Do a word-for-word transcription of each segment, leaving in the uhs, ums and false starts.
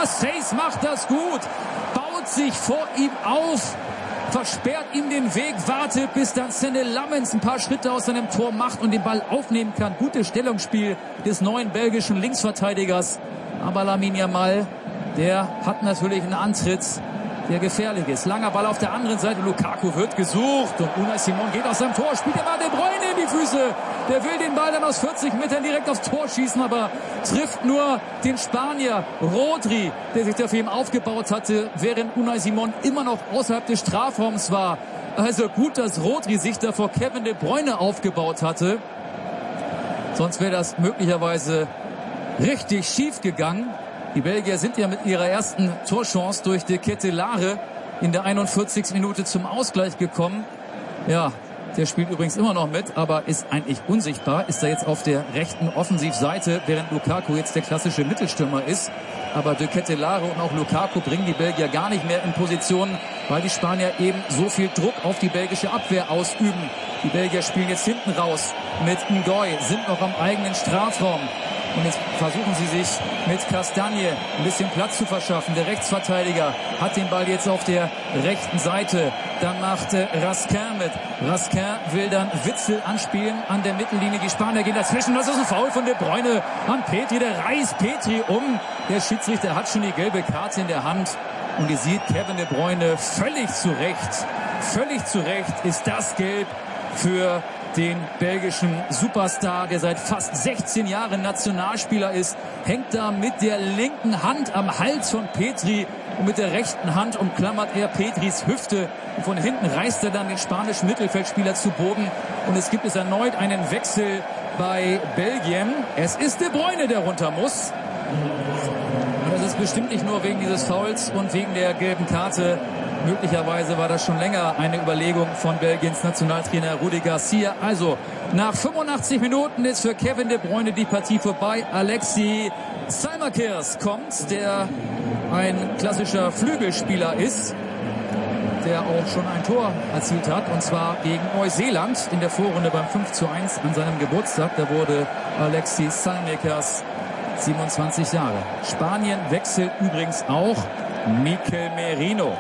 Seis macht das gut. Baut sich vor ihm auf. Versperrt ihm den Weg, wartet, bis dann Senne Lammens ein paar Schritte aus seinem Tor macht und den Ball aufnehmen kann. Gutes Stellungsspiel des neuen belgischen Linksverteidigers. Aber Lamine Yamal, der hat natürlich einen Antritt, der gefährlich ist. Langer Ball auf der anderen Seite. Lukaku wird gesucht und Unai Simon geht aus seinem Tor, spielt den Ball De Bruyne in die Füße. Der will den Ball dann aus vierzig Metern direkt aufs Tor schießen, aber trifft nur den Spanier Rodri, der sich dafür ihm aufgebaut hatte, während Unai Simon immer noch außerhalb des Strafraums war. Also gut, dass Rodri sich da vor Kevin De Bruyne aufgebaut hatte. Sonst wäre das möglicherweise richtig schief gegangen. Die Belgier sind ja mit ihrer ersten Torchance durch De Ketelaere in der einundvierzigsten Minute zum Ausgleich gekommen. Ja, der spielt übrigens immer noch mit, aber ist eigentlich unsichtbar. Ist da jetzt auf der rechten Offensivseite, während Lukaku jetzt der klassische Mittelstürmer ist. Aber De Ketelaere und auch Lukaku bringen die Belgier gar nicht mehr in Position, weil die Spanier eben so viel Druck auf die belgische Abwehr ausüben. Die Belgier spielen jetzt hinten raus mit Ngoy, sind noch am eigenen Strafraum. Und jetzt versuchen sie sich mit Castagne ein bisschen Platz zu verschaffen. Der Rechtsverteidiger hat den Ball jetzt auf der rechten Seite. Dann macht äh, Raskin mit. Raskin will dann Witzel anspielen an der Mittellinie. Die Spanier gehen dazwischen. Das ist ein Foul von De Bruyne an Petri. Der reißt Petri um. Der Schiedsrichter hat schon die gelbe Karte in der Hand. Und ihr seht Kevin De Bruyne völlig zu Recht. Völlig zu Recht ist das gelb für den belgischen Superstar, der seit fast sechzehn Jahren Nationalspieler ist, hängt da mit der linken Hand am Hals von Petri und mit der rechten Hand umklammert er Petris Hüfte. Und von hinten reißt er dann den spanischen Mittelfeldspieler zu Boden. Und es gibt es erneut einen Wechsel bei Belgien. Es ist De Bruyne, der runter muss. Und das ist bestimmt nicht nur wegen dieses Fouls und wegen der gelben Karte. Möglicherweise war das schon länger eine Überlegung von Belgiens Nationaltrainer Rudi Garcia. Also nach fünfundachtzig Minuten ist für Kevin De Bruyne die Partie vorbei. Alexis Saimakers kommt, der ein klassischer Flügelspieler ist, der auch schon ein Tor erzielt hat, und zwar gegen Neuseeland in der Vorrunde beim fünf zu eins an seinem Geburtstag. Da wurde Alexis Saimakers siebenundzwanzig Jahre. Spanien wechselt übrigens auch Mikel Merino.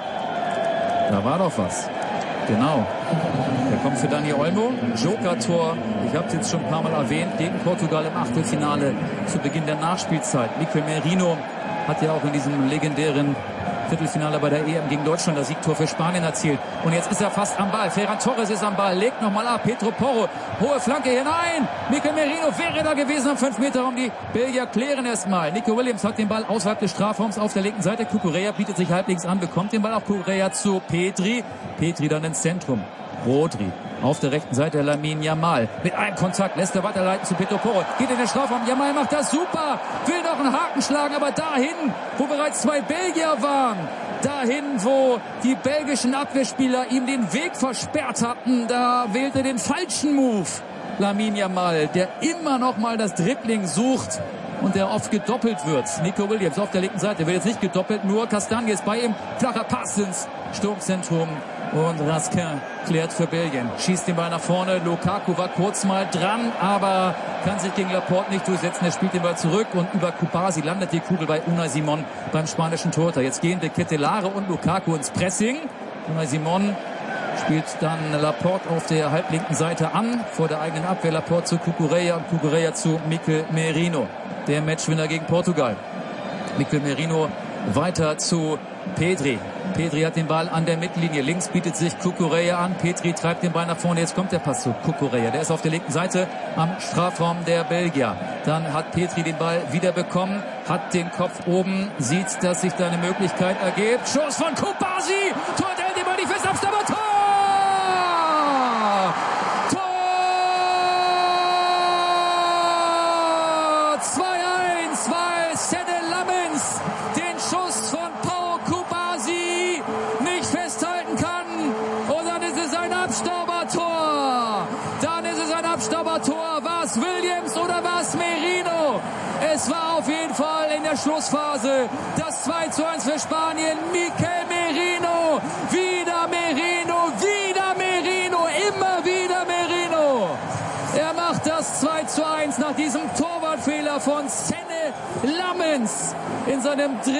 Da war doch was. Genau. Der kommt für Dani Olmo. Joker-Tor. Ich habe es jetzt schon ein paar Mal erwähnt. Gegen Portugal im Achtelfinale zu Beginn der Nachspielzeit. Mikel Merino hat ja auch in diesem legendären Viertelfinale bei der E M gegen Deutschland das Siegtor für Spanien erzielt. Und jetzt ist er fast am Ball. Ferran Torres ist am Ball. Legt nochmal ab. Pedro Porro. Hohe Flanke hinein. Mikel Merino wäre da gewesen am fünf Meter Raum. Die Belgier klären erstmal. Nico Williams hat den Ball außerhalb des Strafraums auf der linken Seite. Cucurella bietet sich halblinks an. Bekommt den Ball auch Cucurella zu Petri. Petri dann ins Zentrum. Rodri. Auf der rechten Seite Lamine Yamal. Mit einem Kontakt lässt er weiterleiten zu Pedro Porro. Geht in den Strafraum. Yamal macht das super. Will noch einen Haken schlagen. Aber dahin, wo bereits zwei Belgier waren. Dahin, wo die belgischen Abwehrspieler ihm den Weg versperrt hatten. Da wählt er den falschen Move. Lamine Yamal, der immer noch mal das Dribbling sucht. Und der oft gedoppelt wird. Nico Williams auf der linken Seite wird jetzt nicht gedoppelt. Nur Castagne ist bei ihm. Flacher Pass ins Sturmzentrum. Und Raskin klärt für Belgien. Schießt den Ball nach vorne. Lukaku war kurz mal dran, aber kann sich gegen Laporte nicht durchsetzen. Er spielt den Ball zurück und über Kubasi landet die Kugel bei Unai Simon beim spanischen Torhüter. Jetzt gehen De Ketelaere und Lukaku ins Pressing. Unai Simon spielt dann Laporte auf der halblinken Seite an. Vor der eigenen Abwehr Laporte zu Cucurella und Cucurella zu Mikel Merino. Der Matchwinner gegen Portugal. Mikel Merino weiter zu Petri. Petri hat den Ball an der Mittellinie. Links bietet sich Cucurella an. Petri treibt den Ball nach vorne. Jetzt kommt der Pass zu Cucurella. Der ist auf der linken Seite am Strafraum der Belgier. Dann hat Petri den Ball wieder bekommen. Hat den Kopf oben. Sieht, dass sich da eine Möglichkeit ergibt. Schuss von Kubasi. Tor, der den Ball nicht fest abstaubt. Aber Tor! Tor! zwei eins, weil Senne Lammens den Schuss von Pau Kubasi nicht festhalten kann. Und dann ist es ein Abstaubertor. Dann ist es ein Abstaubertor. War es Williams oder war es Merino? Es war auf jeden Fall in der Schlussphase das zwei zu eins für Spanien. Mikel Merino. Wieder Merino. Wieder Merino. Immer wieder Merino. Er macht das zwei zu eins nach diesem Torwartfehler von Senne Lammens in seinem dritten